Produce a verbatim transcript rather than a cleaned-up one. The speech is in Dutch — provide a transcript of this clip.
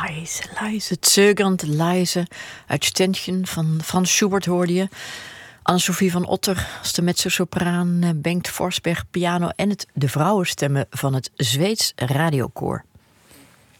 Leise, leise, zögerend leise. Uit Ständchen van Frans Schubert hoorde je. Anne-Sophie van Otter als de mezzosopraan, Bengt Forsberg piano en het, de vrouwenstemmen van het Zweeds radiokoor.